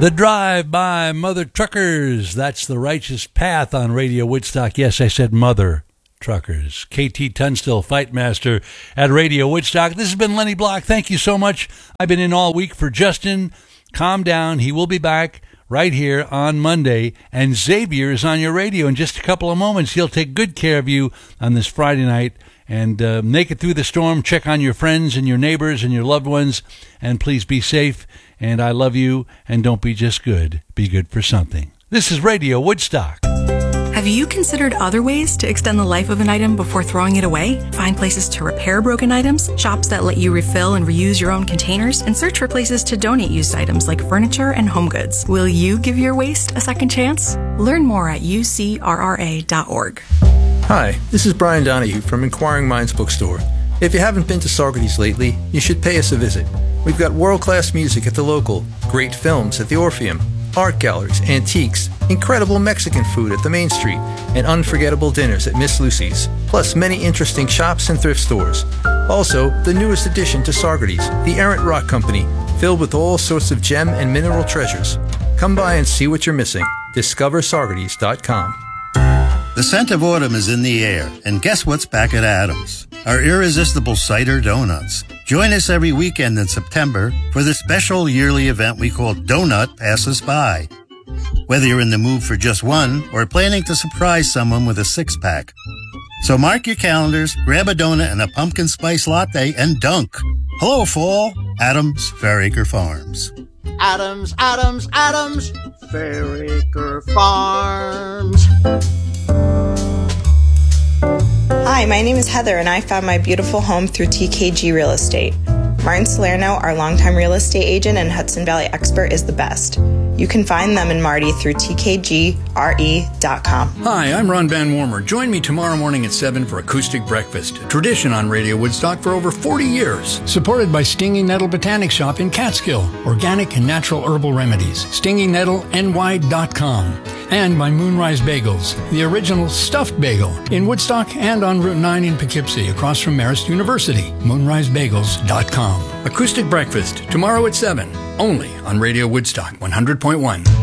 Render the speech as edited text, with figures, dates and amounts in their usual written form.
The Drive by Mother Truckers. That's The Righteous Path on Radio Woodstock. Yes, I said Mother Truckers. KT Tunstall, Fight Master at Radio Woodstock. This has been Lenny Block. Thank you so much. I've been in all week for Justin. Calm down. He will be back right here on Monday. And Xavier is on your radio in just a couple of moments. He'll take good care of you on this Friday night. And make it through the storm. Check on your friends and your neighbors and your loved ones. And please be safe. And I love you. And don't be just good. Be good for something. This is Radio Woodstock. Have you considered other ways to extend the life of an item before throwing it away? Find places to repair broken items, shops that let you refill and reuse your own containers, and search for places to donate used items like furniture and home goods. Will you give your waste a second chance? Learn more at ucrra.org. Hi, this is Brian Donahue from Inquiring Minds Bookstore. If you haven't been to Saugerties lately, you should pay us a visit. We've got world-class music at the Local, great films at the Orpheum, art galleries, antiques, incredible Mexican food at the Main Street, and unforgettable dinners at Miss Lucy's, plus many interesting shops and thrift stores. Also, the newest addition to Saugerties, the Errant Rock Company, filled with all sorts of gem and mineral treasures. Come by and see what you're missing. DiscoverSaugerties.com. The scent of autumn is in the air, and guess what's back at Adams? Our irresistible cider donuts. Join us every weekend in September for the special yearly event we call Donut Passes By. Whether you're in the mood for just one or planning to surprise someone with a six-pack. So mark your calendars, grab a donut and a pumpkin spice latte, and dunk. Hello, fall. Adams Fairacre Farms. Adams, Adams, Adams, Fairacre Farms. Hi, my name is Heather, and I found my beautiful home through TKG Real Estate. Martin Salerno, our longtime real estate agent and Hudson Valley expert, is the best. You can find them and Marty through tkgre.com. Hi, I'm Ron Van Warmer. Join me tomorrow morning at 7 for Acoustic Breakfast, a tradition on Radio Woodstock for over 40 years. Supported by Stinging Nettle Botanic Shop in Catskill, organic and natural herbal remedies. StingingNettleNY.com. And by Moonrise Bagels, the original stuffed bagel in Woodstock and on Route 9 in Poughkeepsie, across from Marist University. MoonriseBagels.com. Acoustic Breakfast, tomorrow at 7, only on Radio Woodstock 100.1.